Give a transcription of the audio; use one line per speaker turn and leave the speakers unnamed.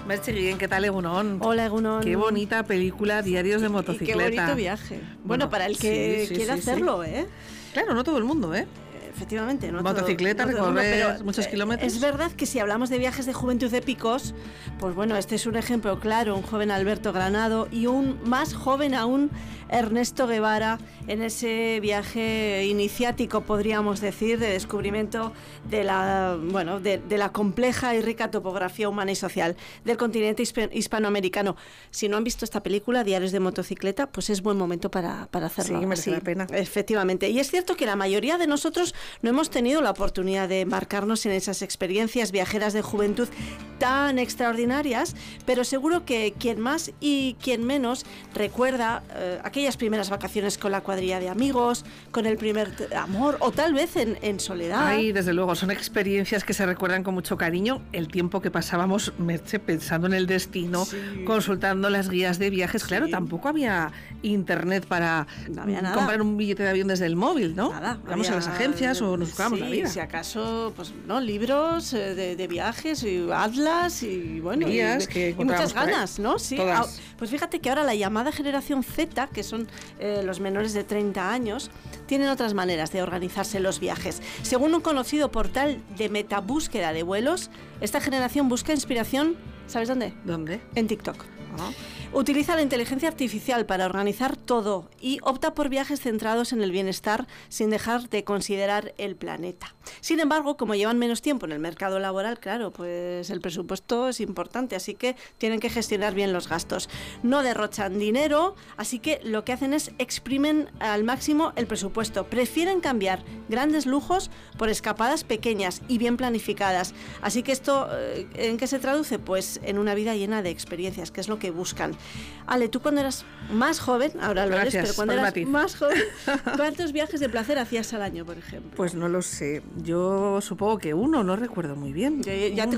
Merche Guillén, ¿qué tal, Egunon?
Hola, Egunon.
Qué bonita película, Diarios de motocicleta.
Y qué bonito viaje. Bueno, para el que quiera hacerlo, ¿eh?
Claro, no todo el mundo, ¿eh?
Efectivamente, no
motocicleta,
todo,
recorrer muchos kilómetros.
Es verdad que si hablamos de viajes de juventud épicos, pues bueno, este es un ejemplo claro, un joven Alberto Granado y un más joven aún Ernesto Guevara en ese viaje iniciático, podríamos decir, de descubrimiento de la compleja y rica topografía humana y social del continente hispanoamericano. Si no han visto esta película, Diarios de motocicleta, pues es buen momento para hacerlo.
Sí, merece la pena.
Efectivamente. Y es cierto que la mayoría de nosotros no hemos tenido la oportunidad de embarcarnos en esas experiencias viajeras de juventud tan extraordinarias, pero seguro que quien más y quien menos recuerda aquellas primeras vacaciones con la cuadrilla de amigos, con el primer amor o tal vez en soledad.
Ay, desde luego, son experiencias que se recuerdan con mucho cariño. El tiempo que pasábamos, Merche, pensando en el destino, consultando las guías de viajes. Sí. Claro, tampoco había internet para comprar un billete de avión desde el móvil, ¿no?
Nada.
Vamos a las agencias o nos buscábamos la vida.
Si acaso, pues no, libros de viajes y atlas y bueno,
guías
y muchas ganas, ¿no?
Sí.
Pues fíjate que ahora la llamada generación Z, que son los menores de 30 años, tienen otras maneras de organizarse los viajes. Según un conocido portal de metabúsqueda de vuelos, esta generación busca inspiración, ¿sabes dónde?
¿Dónde?
En TikTok. Utiliza la inteligencia artificial para organizar todo y opta por viajes centrados en el bienestar sin dejar de considerar el planeta. Sin embargo, como llevan menos tiempo en el mercado laboral, claro, pues el presupuesto es importante, así que tienen que gestionar bien los gastos. No derrochan dinero, así que lo que hacen es exprimen al máximo el presupuesto. Prefieren cambiar grandes lujos por escapadas pequeñas y bien planificadas. Así que esto, ¿en qué se traduce? Pues en una vida llena de experiencias, que es lo que buscan. Ale, tú cuando eras más joven, ahora lo eres, pero cuando eras más joven, ¿cuántos viajes de placer hacías al año, por ejemplo?
Pues no lo sé. Yo supongo que uno, no recuerdo muy bien.
Ya te